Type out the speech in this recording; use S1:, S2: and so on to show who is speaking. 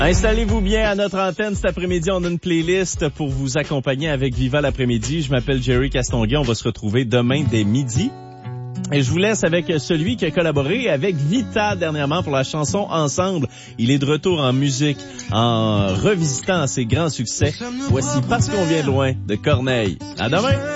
S1: Installez-vous bien à notre antenne cet après-midi. On a une playlist pour vous accompagner avec Viva l'après-midi. Je m'appelle Jerry Castonguay. On va se retrouver demain dès midi. Et je vous laisse avec celui qui a collaboré avec Vita dernièrement pour la chanson Ensemble. Il est de retour en musique en revisitant ses grands succès. Voici Parce qu'on vient de loin de Corneille. À demain!